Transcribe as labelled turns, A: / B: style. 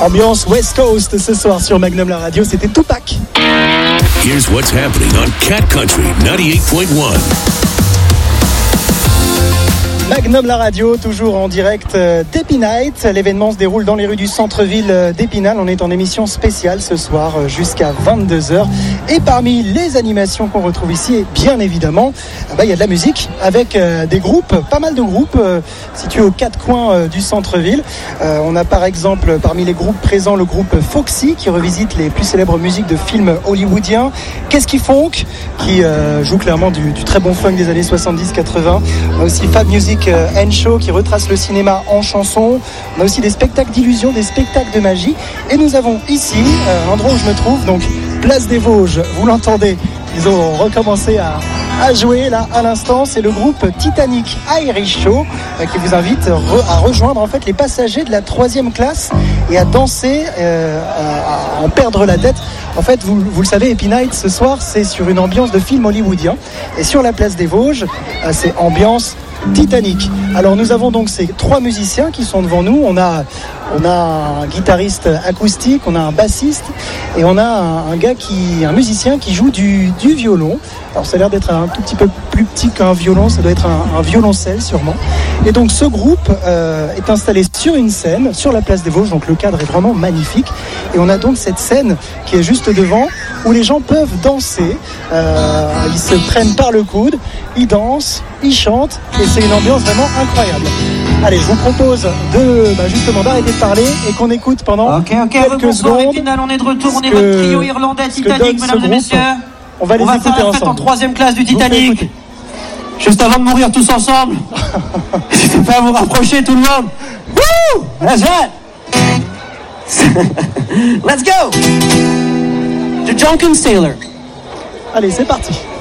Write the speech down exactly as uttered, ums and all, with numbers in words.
A: Ambiance West Coast ce soir sur Magnum la radio, c'était Tupac.
B: Here's what's happening on Cat Country ninety-eight point one.
A: Magnum la radio, toujours en direct d'Épinal. L'événement se déroule dans les rues du centre-ville d'Épinal. On est en émission spéciale ce soir jusqu'à vingt-deux heures. Et parmi les animations qu'on retrouve ici, bien évidemment, bah, il y a de la musique avec euh, des groupes, pas mal de groupes euh, situés aux quatre coins euh, du centre-ville. Euh, on a par exemple parmi les groupes présents le groupe Foxy qui revisite les plus célèbres musiques de films hollywoodiens. Qu'est-ce qu'ils font qui euh, joue clairement du, du très bon funk des années soixante-dix quatre-vingts. On a aussi Fab Music and Show qui retrace le cinéma en chanson. On a aussi des spectacles d'illusion, des spectacles de magie. Et nous avons ici, euh, l'endroit où je me trouve, donc Place des Vosges, vous l'entendez, ils ont recommencé à, à jouer là à l'instant. C'est le groupe Titanic Irish Show euh, qui vous invite re, à rejoindre en fait les passagers de la troisième classe et à danser, euh, à, à en perdre la tête. En fait, vous, vous le savez, Épinal ce soir, c'est sur une ambiance de film hollywoodien. Et sur la place des Vosges, euh, c'est ambiance Titanic. Alors nous avons donc ces trois musiciens qui sont devant nous. On a, on a un guitariste acoustique, on a un bassiste et on a un, un gars qui, un musicien qui joue du, du violon. Alors ça a l'air d'être un tout petit peu plus petit qu'un violon, ça doit être un, un violoncelle sûrement. Et donc ce groupe euh, est installé sur une scène, sur la place des Vosges, donc le cadre est vraiment magnifique. Et on a donc cette scène qui est juste devant où les gens peuvent danser. Euh, ils se prennent par le coude, ils dansent, ils chantent et c'est une ambiance vraiment incroyable. Allez, je vous propose de bah justement d'arrêter de parler et qu'on écoute pendant
C: okay, okay,
A: quelques secondes.
C: Épinal, on est de retour, on est votre trio irlandais Titanic, mesdames et messieurs.
A: On va les
C: on va
A: écouter
C: faire la fête
A: ensemble.
C: en troisième classe du Titanic. Juste avant de mourir tous ensemble. N'hésitez pas à vous rapprocher tout le monde. Woo! That's it. Let's go. The Drunken Sailor.
A: Allez, c'est parti.